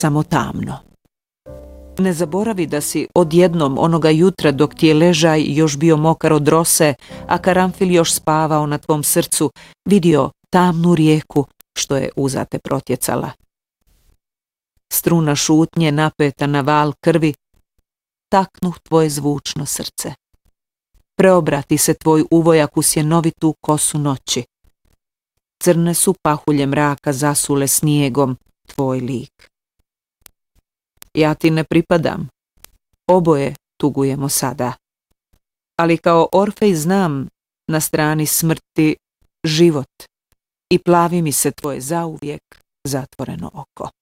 samo tamno. Ne zaboravi da si odjednom onoga jutra dok ti je ležaj još bio mokar od rose, a karanfil još spavao na tvom srcu, vidio tamnu rijeku što je uza te protjecala. Struna šutnje napeta na val krvi, taknuh tvoje zvučno srce. Preobrati se tvoj uvojak u sjenovitu kosu noći. Crne su pahulje mraka zasule snijegom tvoj lik. Ja ti ne pripadam. Oboje tugujemo sada. Ali kao Orfej znam na strani smrti život i plavi mi se tvoje zauvijek zatvoreno oko.